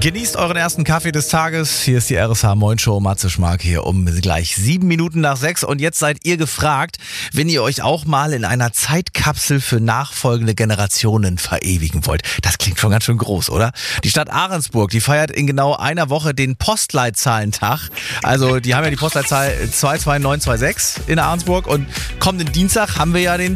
Genießt euren ersten Kaffee des Tages. Hier ist die RSH Moin Show. Matze Schmark hier um gleich 7 Minuten nach 6. Und jetzt seid ihr gefragt, wenn ihr euch auch mal in einer Zeitkapsel für nachfolgende Generationen verewigen wollt. Das klingt schon ganz schön groß, oder? Die Stadt Ahrensburg, die feiert in genau einer Woche den Postleitzahlentag. Also die haben ja die Postleitzahl 22926 in Ahrensburg. Und kommenden Dienstag haben wir ja den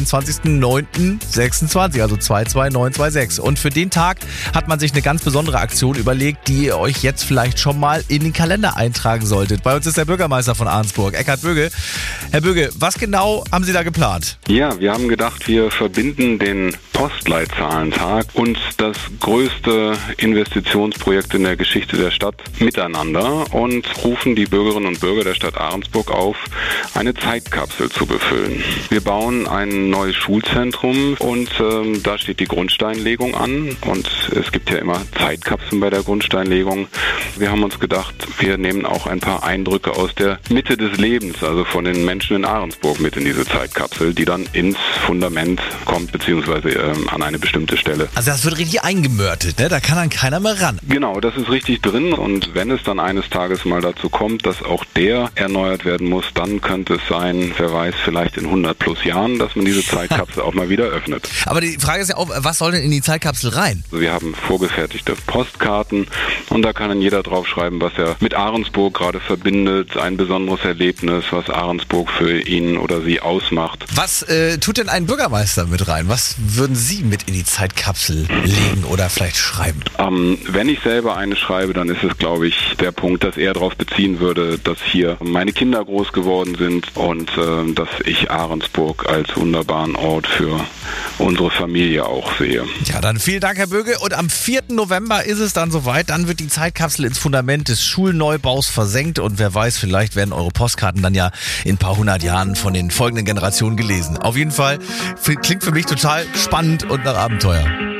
22.09.26, also 22926. Und für den Tag hat man sich eine ganz besondere Aktion überlegt, die ihr euch jetzt vielleicht schon mal in den Kalender eintragen solltet. Bei uns ist der Bürgermeister von Ahrensburg, Eckhard Böge. Herr Böge, was genau haben Sie da geplant? Ja, wir haben gedacht, wir verbinden den Postleitzahlentag und das größte Investitionsprojekt in der Geschichte der Stadt miteinander und rufen die Bürgerinnen und Bürger der Stadt Ahrensburg auf, eine Zeitkapsel zu befüllen. Wir bauen ein neues Schulzentrum und da steht die Grundsteinlegung an und es gibt ja immer Zeitkapseln bei der Grundsteinlegung. Wir haben uns gedacht, wir nehmen auch ein paar Eindrücke aus der Mitte des Lebens, also von den Menschen in Ahrensburg mit in diese Zeitkapsel, die dann ins Fundament kommt, beziehungsweise an eine bestimmte Stelle. Also das wird richtig eingemörtet, ne? Da kann dann keiner mehr ran. Genau, das ist richtig drin und wenn es dann eines Tages mal dazu kommt, dass auch der erneuert werden muss, dann könnte es sein, wer weiß, vielleicht in 100 plus Jahren, dass man diese Zeitkapsel auch mal wieder öffnet. Aber die Frage ist ja auch, was soll denn in die Zeitkapsel rein? Wir haben vorgefertigte Postkarten und da kann dann jeder draufschreiben, was er mit Ahrensburg gerade verbindet, ein besonderes Erlebnis, was Ahrensburg für ihn oder sie ausmacht. Was tut denn ein Bürgermeister mit rein? Was würden Sie mit in die Zeitkapsel legen oder vielleicht schreiben? Wenn ich selber eine schreibe, dann ist es, glaube ich, der Punkt, dass er darauf beziehen würde, dass hier meine Kinder groß geworden sind und dass ich Ahrensburg als wunderbaren Ort für unsere Familie auch sehe. Ja, dann vielen Dank, Herr Böge. Und am 4. November ist es dann soweit. Dann wird die Zeitkapsel ins Fundament des Schulneubaus versenkt. Und wer weiß, vielleicht werden eure Postkarten dann ja in ein paar 100 Jahren von den folgenden Generationen gelesen. Auf jeden Fall klingt für mich total spannend und nach Abenteuer.